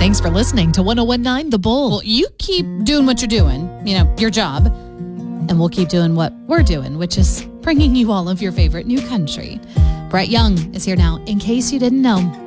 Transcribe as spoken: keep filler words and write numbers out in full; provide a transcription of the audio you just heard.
Thanks for listening to one oh one point nine The Bull. Well, you keep doing what you're doing, you know, your job, and we'll keep doing what we're doing, which is bringing you all of your favorite new country. Brett Young is here now, in case you didn't know.